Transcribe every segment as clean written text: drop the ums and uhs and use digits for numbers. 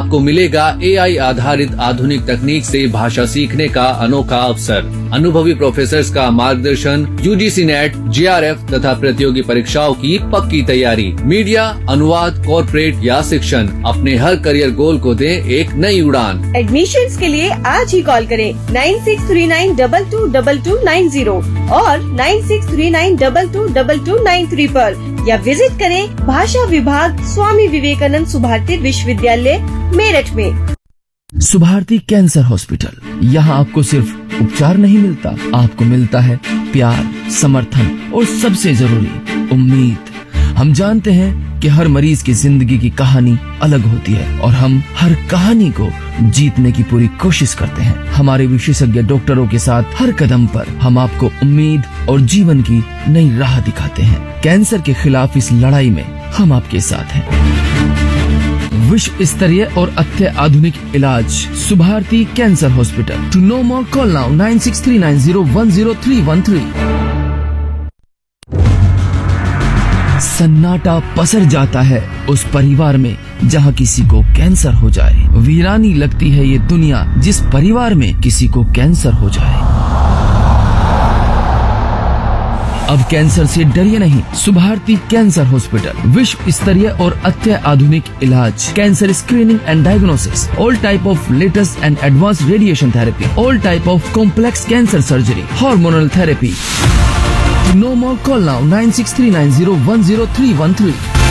आपको मिलेगा AI आधारित आधुनिक तकनीक से भाषा सीखने का अनोखा अवसर। अनुभवी प्रोफेसर्स का मार्गदर्शन, UGC नेट, JRF तथा प्रतियोगी परीक्षाओं की पक्की तैयारी, मीडिया, अनुवाद, कॉर्पोरेट या शिक्षण, अपने हर करियर गोल को दें एक नई उड़ान। एडमिशन्स के लिए आज ही कॉल करें 9639222290 और 9639222293 पर, या विजिट करें भाषा विभाग, स्वामी विवेकानंद सुभारती विश्वविद्यालय, मेरठ में। सुभारती कैंसर हॉस्पिटल, यहाँ आपको सिर्फ उपचार नहीं मिलता, आपको मिलता है प्यार, समर्थन और सबसे जरूरी उम्मीद। हम जानते हैं कि हर मरीज की जिंदगी की कहानी अलग होती है और हम हर कहानी को जीतने की पूरी कोशिश करते हैं। हमारे विशेषज्ञ डॉक्टरों के साथ हर कदम पर हम आपको उम्मीद और जीवन की नई राह दिखाते हैं। कैंसर के खिलाफ इस लड़ाई में हम आपके साथ हैं। विश्व स्तरीय और अत्याधुनिक इलाज, Subharti cancer hospital. To know more call now 9639010313। सन्नाटा पसर जाता है उस परिवार में जहां किसी को कैंसर हो जाए। वीरानी लगती है ये दुनिया जिस परिवार में किसी को कैंसर हो जाए। अब कैंसर से डरिए नहीं। सुभारती कैंसर हॉस्पिटल, विश्व स्तरीय और अत्याधुनिक इलाज, cancer screening and diagnosis, all type of latest and advance radiation therapy, all type of complex cancer surgery, hormonal therapy. No more call now 9639010313।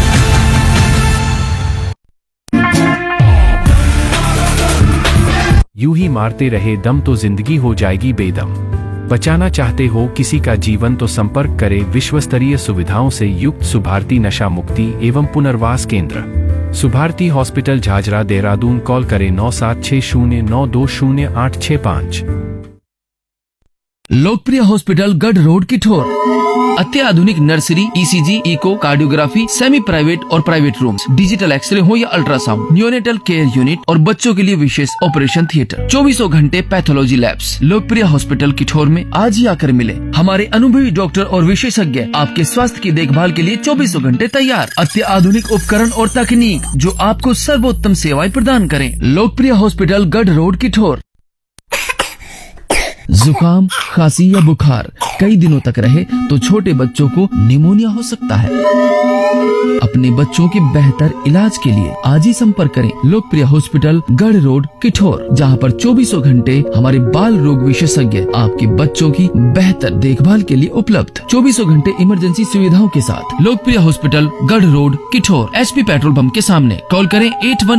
यूं ही मारते रहे दम तो जिंदगी हो जाएगी बेदम। बचाना चाहते हो किसी का जीवन तो संपर्क करें विश्व स्तरीय सुविधाओं से युक्त सुभारती नशा मुक्ति एवं पुनर्वास केंद्र, सुभारती हॉस्पिटल, झाझरा, देहरादून। कॉल करें 9760920865। लोकप्रिय हॉस्पिटल, गढ़ रोड, किठोर। अत्याधुनिक nursery, ECG, eco, cardiography, semi private और प्राइवेट रूम्स, डिजिटल एक्सरे हो या अल्ट्रासाउंड, न्यूनेटल केयर यूनिट और बच्चों के लिए विशेष ऑपरेशन थिएटर, 24 घंटे पैथोलॉजी लैब्स। लोकप्रिय हॉस्पिटल किठोर में आज ही आकर मिले। हमारे अनुभवी डॉक्टर और विशेषज्ञ आपके स्वास्थ्य की देखभाल के लिए 24 घंटे तैयार। अत्याधुनिक उपकरण और तकनीक जो आपको सर्वोत्तम सेवाएं प्रदान करें। लोकप्रिय हॉस्पिटल, गढ़ रोड, किठोर। जुकाम, खांसी या बुखार कई दिनों तक रहे तो छोटे बच्चों को निमोनिया हो सकता है। अपने बच्चों के बेहतर इलाज के लिए आज ही संपर्क करें लोकप्रिय हॉस्पिटल, गढ़ रोड, किठोर, जहां पर 24 घंटे हमारे बाल रोग विशेषज्ञ आपके बच्चों की बेहतर देखभाल के लिए उपलब्ध। 24 घंटे इमरजेंसी सुविधाओं के साथ। लोकप्रिय हॉस्पिटल, गढ़ road, Kithore, HP petrol pump के सामने। कॉल करें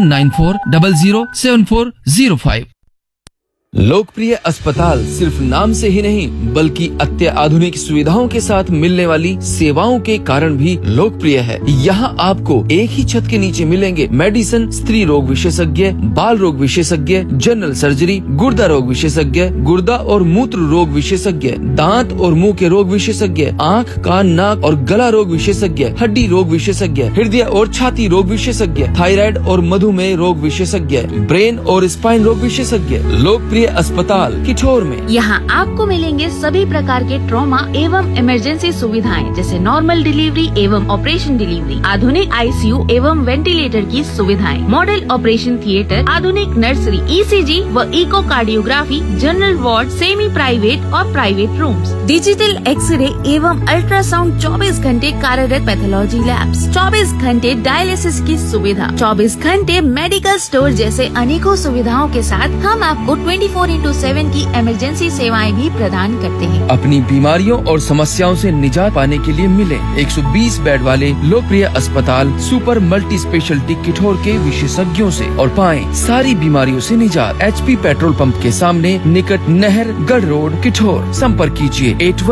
8194007405। लोकप्रिय अस्पताल सिर्फ नाम से ही नहीं बल्कि अत्याधुनिक सुविधाओं के साथ मिलने वाली सेवाओं के कारण भी लोकप्रिय है। यहाँ आपको एक ही छत के नीचे मिलेंगे मेडिसिन, स्त्री रोग विशेषज्ञ, बाल रोग विशेषज्ञ, जनरल सर्जरी, गुर्दा रोग विशेषज्ञ, गुर्दा और मूत्र रोग विशेषज्ञ, दांत और मुंह के रोग विशेषज्ञ, आँख, कान, नाक और गला रोग विशेषज्ञ, हड्डी रोग विशेषज्ञ, हृदय और छाती रोग विशेषज्ञ, थायराइड और मधुमेह रोग विशेषज्ञ, ब्रेन और स्पाइन रोग विशेषज्ञ। लोकप्रिय अस्पताल, किठोर में। यहाँ आपको मिलेंगे सभी प्रकार के ट्रॉमा एवं इमरजेंसी सुविधाएं, जैसे नॉर्मल डिलीवरी एवं ऑपरेशन डिलीवरी, आधुनिक ICU एवं वेंटिलेटर की सुविधाएं, मॉडल ऑपरेशन थिएटर, आधुनिक नर्सरी, ECG व eco cardiography, general ward, semi private और प्राइवेट रूम्स, डिजिटल एक्सरे एवं अल्ट्रासाउंड, 24 घंटे कार्यरत पैथोलॉजी लैब्स, 24 घंटे डायलिसिस की सुविधा, 24 घंटे मेडिकल स्टोर जैसे अनेकों सुविधाओं के साथ हम आपको 24/7 की इमरजेंसी सेवाएं भी प्रदान करते हैं। अपनी बीमारियों और समस्याओं से निजात पाने के लिए मिले 120 बेड वाले लोकप्रिय अस्पताल सुपर मल्टी स्पेशलिटी किठोर के विशेषज्ञों से और पाएं सारी बीमारियों से निजात। HP पेट्रोल पंप के सामने, निकट नहर, गढ़ रोड, किठोर। संपर्क कीजिए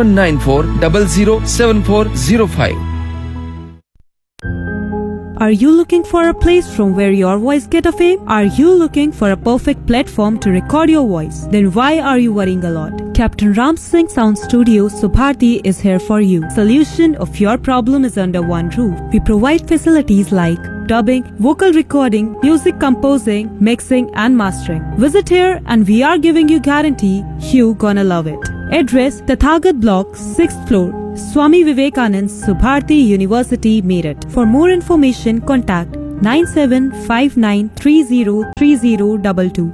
8194007405। Are you looking for a place from where your voice get a fame? Are you looking for a perfect platform to record your voice? Then why are you worrying a lot? Captain Ram Singh Sound Studio, Subharti is here for you. Solution of your problem is under one roof. We provide facilities like dubbing, vocal recording, music composing, mixing and mastering. Visit here and we are giving you guarantee you gonna love it. Address Tathagat Block, 6th floor, Swami Vivekanand, Subharti University, Meerut. For more information, contact 9759303022.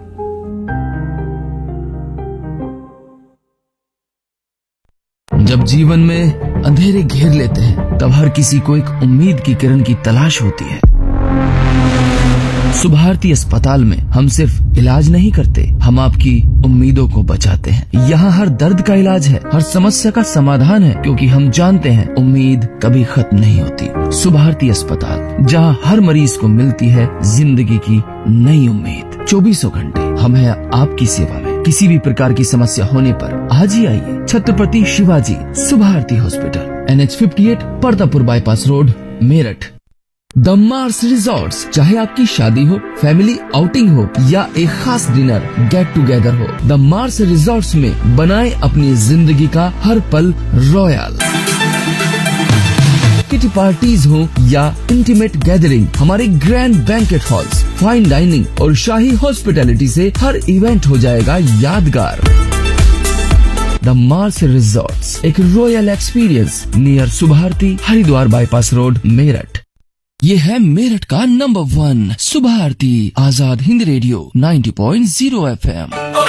जब जीवन में अंधेरे घेर लेते हैं तब हर किसी को एक उम्मीद की किरण की तलाश होती है। सुभारती अस्पताल में हम सिर्फ इलाज नहीं करते, हम आपकी उम्मीदों को बचाते हैं। यहाँ हर दर्द का इलाज है, हर समस्या का समाधान है, क्योंकि हम जानते हैं उम्मीद कभी खत्म नहीं होती। सुभारती अस्पताल, जहाँ हर मरीज को मिलती है जिंदगी की नई उम्मीद। 24 घंटे हम हैं आपकी सेवा में। किसी भी प्रकार की समस्या होने पर आज ही आइए। Chhatrapati Shivaji Subharti hospital, NH 58, Partapur bypass road, Meerut. The Mars resorts, चाहे आपकी शादी हो, फैमिली आउटिंग हो या एक खास डिनर गेट टुगेदर हो, द मार्स रिजॉर्ट्स में बनाए अपनी जिंदगी का हर पल रॉयल। किटी पार्टीज हो या इंटीमेट गैदरिंग, हमारे grand banquet halls, fine dining और शाही हॉस्पिटैलिटी से हर इवेंट हो जाएगा यादगार। द मार्स रिजॉर्ट्स, एक royal experience near Subharti, Haridwar bypass road, Meerut. ये है मेरठ का number 1 Subharti Azad Hind radio 90.0 FM।